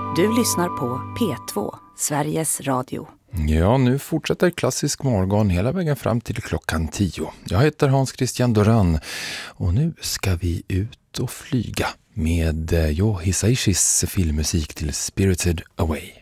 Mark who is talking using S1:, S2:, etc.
S1: Du lyssnar på P2, Sveriges Radio.
S2: Ja, nu fortsätter klassisk morgon hela vägen fram till klockan 10. Jag heter Hans Christian Doran och nu ska vi ut och flyga med Joe Hisaishis filmmusik till Spirited Away.